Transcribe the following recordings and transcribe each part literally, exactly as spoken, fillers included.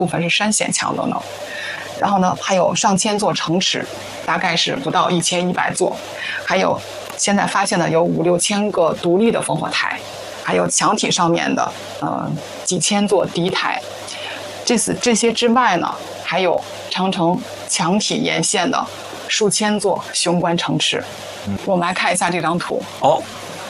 部分是山险墙等等。然后呢，还有上千座城池，大概是不到一千一百座，还有现在发现的有五六千个独立的烽火台，还有墙体上面的呃几千座敌台。这次这些之外呢，还有长城墙体沿线的数千座雄关城池。嗯、我们来看一下这张图。 哦。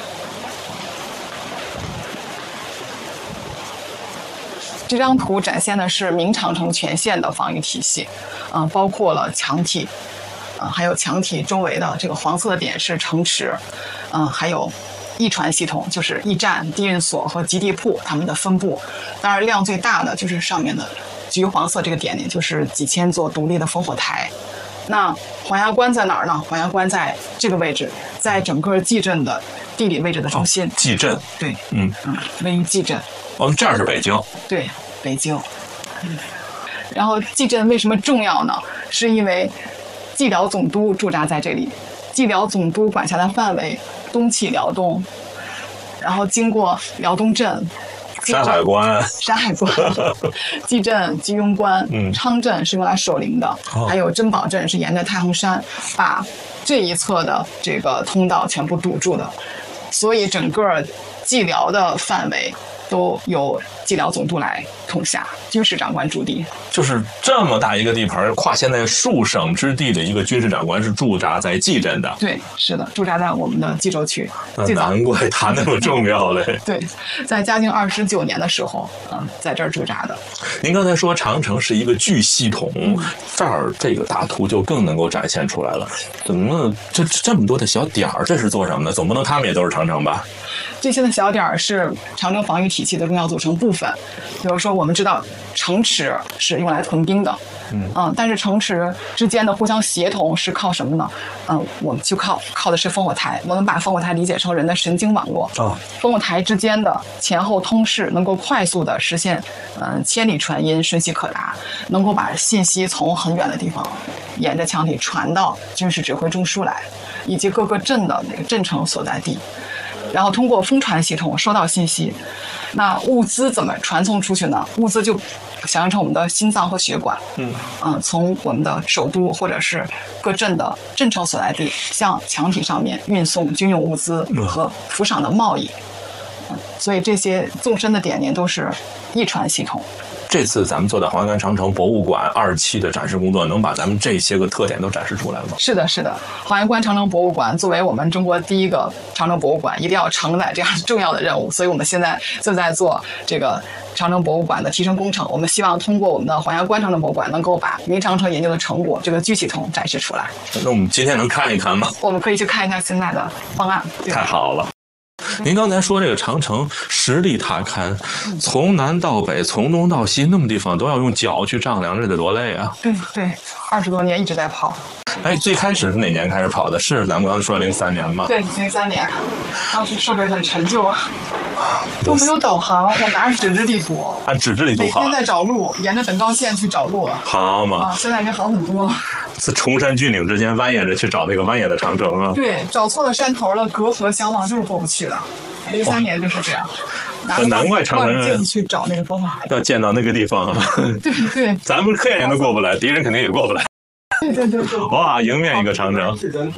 这张图展现的是明长城全线的防御体系，嗯、呃，包括了墙体，嗯、呃，还有墙体周围的这个黄色的点是城池，嗯、呃，还有驿传系统，就是驿站、地运所和集地铺它们的分布。当然，量最大的就是上面的橘黄色这个点点，就是几千座独立的烽火台。那黄崖关在哪儿呢？黄崖关在这个位置，在整个蓟镇的地理位置的中心。 哦、蓟镇， 对， 嗯嗯，位于蓟镇。 哦，这儿是北京。 对，北京。嗯，然后蓟镇为什么重要呢？是因为蓟辽总督驻扎在这里，蓟辽总督管辖的范围东起辽东，然后经过辽东镇。 山海关， 山海关，蓟镇、居庸关、嗯、昌镇是用来守陵的，哦、还有珍宝镇是沿着太行山把这一侧的这个通道全部堵住的，所以整个蓟辽的范围都由蓟辽总督来统辖，军事长官驻地。 就是这么大一个地盘，跨现在数省之地的一个军事长官是驻扎在蓟镇的。 对，是的，驻扎在我们的蓟州区。 难怪他那么重要嘞。 对，在嘉靖二十九年的时候，嗯，在这儿驻扎的。 您刚才说长城是一个巨系统，嗯、这儿这个大图就更能够展现出来了。怎么这这么多的小点儿，这是做什么的？总不能他们也都是长城吧？ 这些的小点儿是长城防御体系的重要组成部分。比如说，我们知道城池是用来屯兵的，嗯，嗯，但是城池之间的互相协同是靠什么呢？嗯，我们就靠靠的是烽火台。我们把烽火台理解成人的神经网络。哦，烽火台之间的前后通视，能够快速的实现，嗯，千里传音，瞬息可达，能够把信息从很远的地方沿着墙体传到军事指挥中枢来，以及各个镇的那个镇城所在地。然后通过风传系统收到信息，那物资怎么传送出去呢？物资就想象成我们的心脏和血管，嗯嗯，从我们的首都或者是各镇的镇城所在地，向墙体上面运送军用物资和府赏的贸易，嗯，所以这些纵深的点点都是驿传系统。 这次咱们做的黄崖关长城博物馆二期的展示工作，能把咱们这些个特点都展示出来吗？ 是的，是的。黄崖关长城博物馆作为我们中国第一个长城博物馆，一定要承载这样重要的任务，所以我们现在正在做这个长城博物馆的提升工程。我们希望通过我们的黄崖关长城博物馆，能够把明长城研究的成果这个巨系统展示出来。 那我们今天能看一看吗？ 我们可以去看一下现在的方案。 太好了。您刚才说这个长城实力踏勘，从南到北，从东到西，那么地方都要用脚去丈量，这得多累啊！ 对对，二十多年一直在跑。 哎，最开始是哪年开始跑的？是咱们刚才说零三年吗？ 对，零三年，当时设备很陈旧啊，都没有导航，我拿着纸质地图， 按纸质地图跑， 每天在找路，沿着等高线去找路。 好嘛， 啊，现在已经好很多了。 是崇山峻岭之间蜿蜒着去找那个蜿蜒的长城啊。 对，找错了山头了，隔河相望就是过不去的。零三年就是这样， 难怪长城人去找那个方法， 要见到那个地方啊。 对对， 咱们科研人都过不来，敌人肯定也过不来。 对对对对， 哇，迎面一个长城。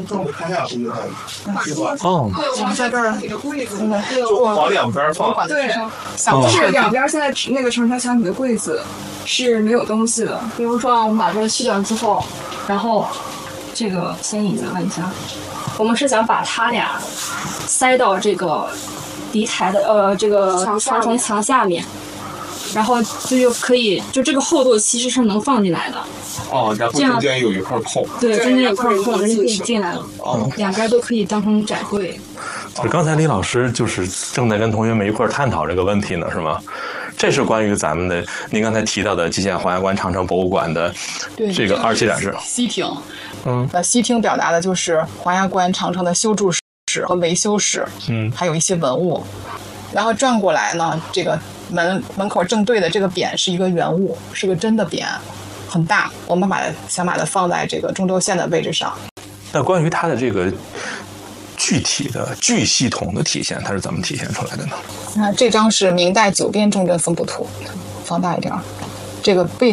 哦， 我们在这儿就往两边放。 对，就是两边现在那个城墙墙体的柜子是没有东西的。比如说，我们把这个去掉之后，然后这个先引咱问一下，我们是想把它俩塞到这个敌台的呃这个长城墙下面。然后这就可以，就这个厚度其实是能放进来的。 哦，然后中间有一块空。 对，中间有块空，人就可以进来了。哦，两边都可以当成展柜。 刚才李老师就是正在跟同学们一块探讨这个问题呢，是吗？这是关于咱们的您刚才提到的蓟县黄崖关长城博物馆的这个二期展示。 西厅，嗯，那西厅表达的就是黄崖关长城的修筑史和维修史，嗯，还有一些文物。然后转过来呢，这个门门口正对的这个匾是一个原物，是个真的匾，很大。我们把它想把它放在这个中轴线的位置上。 那关于它的这个具体的巨系统的体现，它是怎么体现出来的呢？ 那这张是明代九边重镇分布图，放大一点。 这个背